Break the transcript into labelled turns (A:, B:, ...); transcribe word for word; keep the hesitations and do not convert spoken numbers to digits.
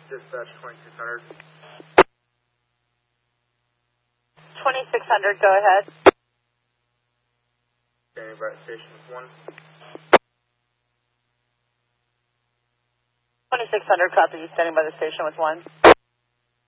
A: Dispatch twenty-six hundred.
B: twenty-six hundred, go ahead.
A: Standing by station with one.
B: twenty-six hundred, copy, standing by the station with one.